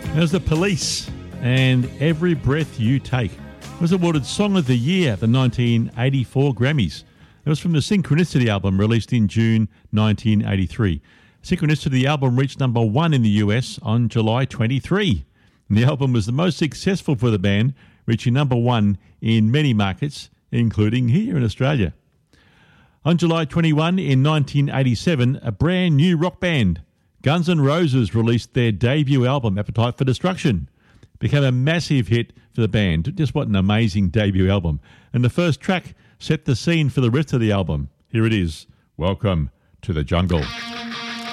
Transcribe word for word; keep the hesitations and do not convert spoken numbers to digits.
There's The Police and Every Breath You Take. It was awarded Song of the Year at the nineteen eighty-four Grammys. It was from the Synchronicity album released in June nineteen eighty-three. Synchronicity album reached number one in the U S on July twenty-third. And the album was the most successful for the band, reaching number one in many markets, including here in Australia. On July twenty-first in nineteen eighty-seven, a brand new rock band, Guns N' Roses, released their debut album, Appetite for Destruction. It became a massive hit for the band. Just what an amazing debut album. And the first track set the scene for the rest of the album. Here it is, Welcome to the Jungle.